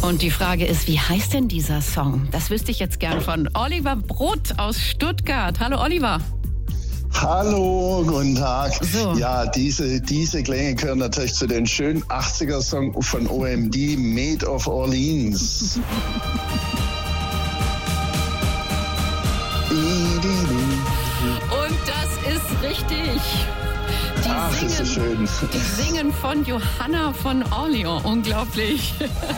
Und die Frage ist, wie heißt denn dieser Song? Das wüsste ich jetzt gern von Oliver Brutt aus Stuttgart. Hallo Oliver. Hallo, guten Tag. So. Ja, diese Klänge gehören natürlich zu den schönen 80er-Song von OMD, Maid of Orleans. Und das ist richtig. Ist das schön. Die singen von Johanna von Orleans. Unglaublich.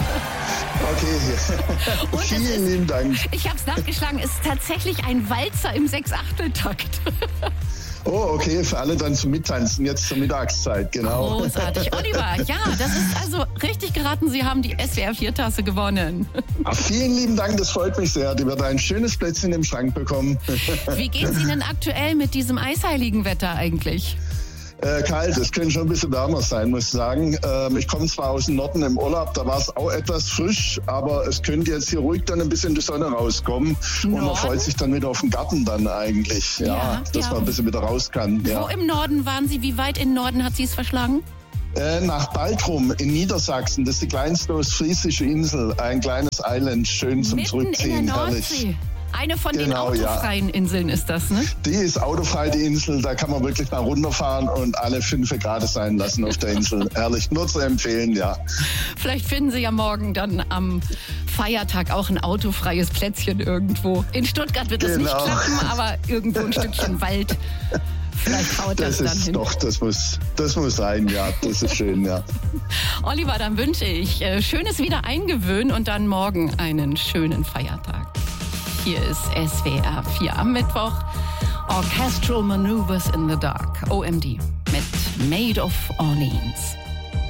Okay, Und vielen lieben Dank. Ich habe es nachgeschlagen, es ist tatsächlich ein Walzer im 6/8-Takt. Oh, okay, für alle dann zum Mittanzen, jetzt zur Mittagszeit, genau. Großartig. Oliver, ja, das ist also richtig geraten. Sie haben die SWR-4-Tasse gewonnen. Ach, vielen lieben Dank, das freut mich sehr. Die wird ein schönes Plätzchen im Schrank bekommen. Wie geht's Ihnen aktuell mit diesem eisheiligen Wetter eigentlich? Kalt, es könnte schon ein bisschen wärmer sein, muss ich sagen. Ich komme zwar aus dem Norden im Urlaub, da war es auch etwas frisch, aber es könnte jetzt hier ruhig dann ein bisschen die Sonne rauskommen. Norden? Und man freut sich dann wieder auf den Garten dann eigentlich, dass man ein bisschen wieder raus kann. Ja. Wo im Norden waren Sie? Wie weit in Norden hat Sie es verschlagen? Nach Baltrum in Niedersachsen, das ist die kleinste ostfriesische Insel, ein kleines Island, schön zum Mitten Zurückziehen, in der herrlich. Nordsee. Eine von den Genau, autofreien Inseln ist das, ne? Die ist autofrei, die Insel, da kann man wirklich mal runterfahren und alle 5 Grad sein lassen auf der Insel. Herrlich, nur zu empfehlen, ja. Vielleicht finden Sie ja morgen dann am Feiertag auch ein autofreies Plätzchen irgendwo. In Stuttgart wird das nicht klappen, aber irgendwo ein Stückchen Wald. Vielleicht haut das dann hin. Doch, das muss sein, ja. Das ist schön, ja. Oliver, dann wünsche ich schönes Wiedereingewöhnen und dann morgen einen schönen Feiertag. Hier ist SWR 4 am Mittwoch. Orchestral Maneuvers in the Dark, OMD, mit Maid of Orleans.